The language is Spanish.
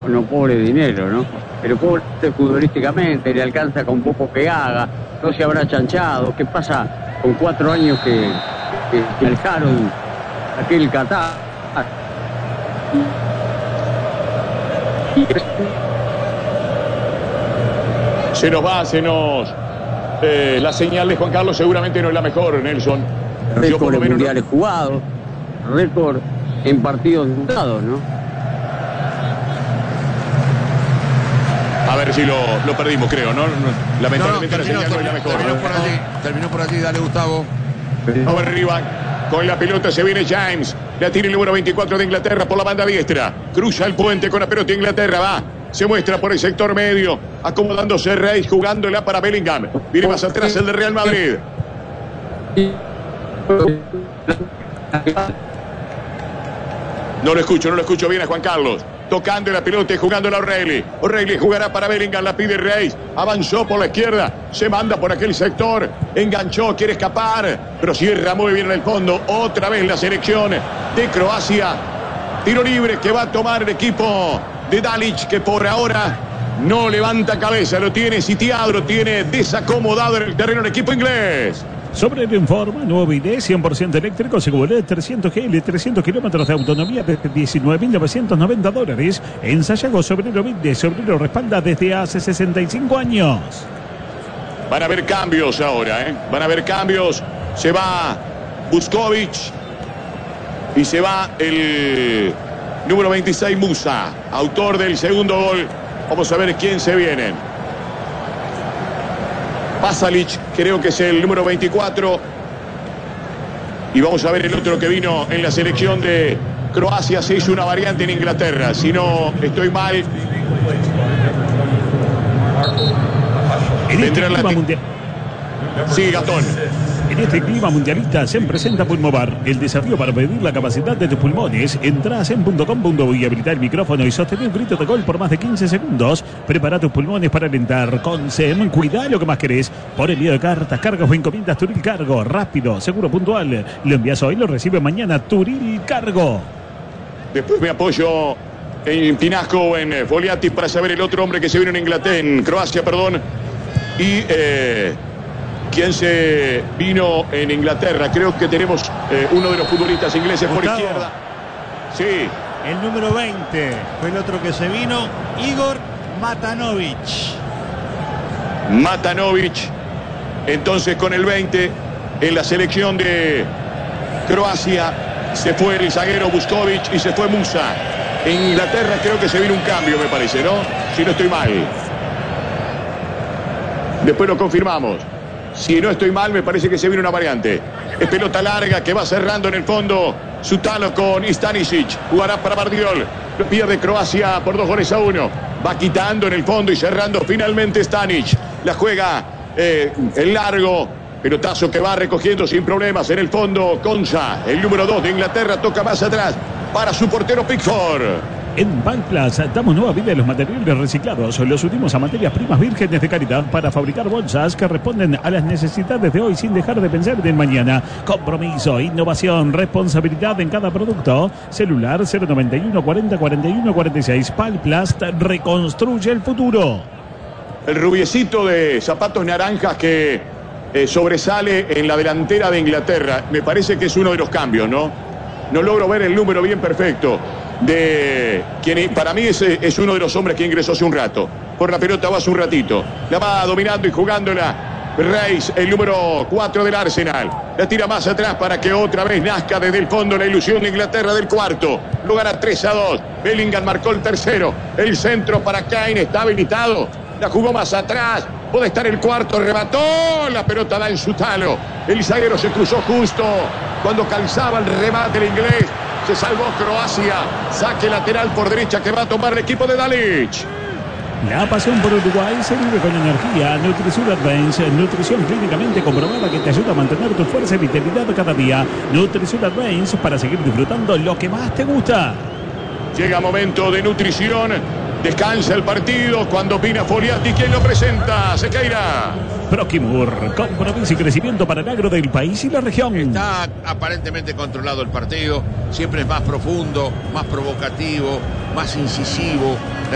no pobre dinero, ¿no? Pero pobre futbolísticamente, le alcanza con poco que haga, no se habrá chanchado. ¿Qué pasa con 4 años que alzaron aquel Qatar? Se nos va, la señal de Juan Carlos seguramente no es la mejor, Nelson. Récord en mundiales jugados, récord en partidos disputados, ¿no? A ver si lo perdimos, creo, ¿no? Lamentablemente la señal no es la mejor. Terminó por allí, dale, Gustavo. A ver, arriba, con la pelota se viene James. La tiene el número 24 de Inglaterra por la banda diestra. Cruza el puente con la pelota de Inglaterra, va. Se muestra por el sector medio, acomodándose Reis, jugándola para Bellingham. Viene más atrás el de Real Madrid. No lo escucho bien a Juan Carlos. Tocando la pelota y jugándola a O'Reilly. O'Reilly jugará para Bellingham, la pide Reis. Avanzó por la izquierda, se manda por aquel sector. Enganchó, quiere escapar, pero cierra muy bien en el fondo. Otra vez la selección de Croacia. Tiro libre que va a tomar el equipo de Dalic, que por ahora no levanta cabeza. Lo tiene sitiado, lo tiene desacomodado en el terreno el equipo inglés. Sobrero informa, nuevo BD 100% eléctrico, seguridad 300 GL, 300 kilómetros de autonomía desde $19.990. En Sayago, Sobrero BD, Sobrero respalda desde hace 65 años. Van a haber cambios ahora, ¿eh? Van a haber cambios. Se va Vuskovic y se va el número 26, Musa, autor del segundo gol. Vamos a ver quién se viene. Pasalic, creo que es el número 24. Y vamos a ver el otro que vino en la selección de Croacia. Se hizo una variante en Inglaterra. Si no estoy mal. Sí, Gastón. En este clima mundialista se presenta Pulmovar, el desafío para medir la capacidad de tus pulmones. Entrá a zen.com y habilita el micrófono y sostén un grito de gol por más de 15 segundos. Prepara tus pulmones para alentar. Con Zen, cuidá lo que más querés. Por envío de cartas, cargos o encomiendas, Turil Cargo. Rápido, seguro, puntual. Lo envías hoy, lo recibe mañana. Turil Cargo. Después me apoyo en Pinasco o en Foliati para saber el otro hombre que se vino en Inglaterra, en Croacia, perdón. Y ¿quién se vino en Inglaterra? Creo que tenemos uno de los futbolistas ingleses por izquierda. Sí. El número 20 fue el otro que se vino, Igor Matanovic. Matanovic, entonces con el 20 en la selección de Croacia se fue el zaguero Vuskovic y se fue Musa. En Inglaterra creo que se vino un cambio, me parece, ¿no? Si no estoy mal. Después lo confirmamos. Si no estoy mal, me parece que se viene una variante. Es pelota larga que va cerrando en el fondo. Sutalo con Stanisic. Jugará para Bardiol. Lo pierde Croacia por 2-1. Va quitando en el fondo y cerrando finalmente Stanic. La juega el largo. Pelotazo que va recogiendo sin problemas en el fondo. Konsa, el número 2 de Inglaterra, toca más atrás para su portero Pickford. En Banclas damos nueva vida a los materiales reciclados. Los unimos a materias primas vírgenes de calidad para fabricar bolsas que responden a las necesidades de hoy sin dejar de pensar en el mañana. Compromiso, innovación, responsabilidad en cada producto. Celular 091 40 41 46. Palplast reconstruye el futuro. El rubiecito de zapatos naranjas que sobresale en la delantera de Inglaterra. Me parece que es uno de los cambios, ¿no? No logro ver el número bien perfecto de quien para mí es uno de los hombres que ingresó hace un rato. Por la pelota va hace un ratito. La va dominando y jugándola Reis, el número 4 del Arsenal. La tira más atrás para que otra vez nazca desde el fondo la ilusión de Inglaterra del cuarto. Lo gana 3-2. Bellingham marcó el tercero. El centro para Kane está habilitado. La jugó más atrás. Puede estar el cuarto. Remató. La pelota da en su talo. El zaguero se cruzó justo cuando calzaba el remate el inglés. Se salvó Croacia. Saque lateral por derecha que va a tomar el equipo de Dalic. La pasión por Uruguay se vive con energía. Nutrisur Advance, nutrición clínicamente comprobada que te ayuda a mantener tu fuerza y vitalidad cada día. Nutrisur Advance para seguir disfrutando lo que más te gusta. Llega momento de nutrición. Descansa el partido cuando opina Foliati. ¿Quién lo presenta? Sequeira. Proquimur, compromiso y crecimiento para el agro del país y la región. Está aparentemente controlado el partido. Siempre es más profundo, más provocativo, más incisivo.